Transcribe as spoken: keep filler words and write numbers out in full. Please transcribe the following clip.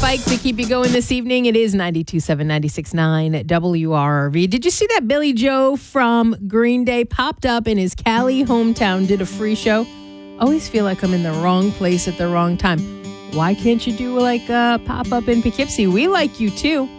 like to keep you going this evening. It is ninety-two point seven, ninety-six point nine W R R V. Did you see that Billy Joe from Green Day popped up in his Cali hometown, did a free show? Always feel like I'm in the wrong place at the wrong time. Why can't you do like a pop-up in Poughkeepsie? We like you too.